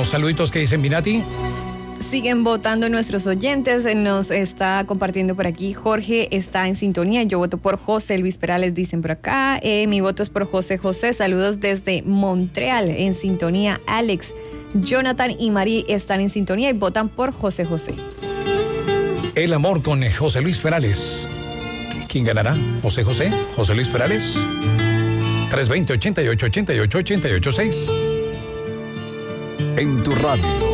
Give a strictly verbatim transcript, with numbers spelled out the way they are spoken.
los saluditos que dicen Minati. Siguen votando nuestros oyentes, nos está compartiendo por aquí, Jorge está en sintonía, yo voto por José Luis Perales, dicen por acá, eh, mi voto es por José José, saludos desde Montreal, en sintonía, Alex, Jonathan y Marí están en sintonía y votan por José José. El amor con José Luis Perales. ¿Quién ganará? ¿José José? ¿José Luis Perales? tres dos cero, ochenta y ocho, ochenta y ocho, ochenta y ocho, seis. En tu radio.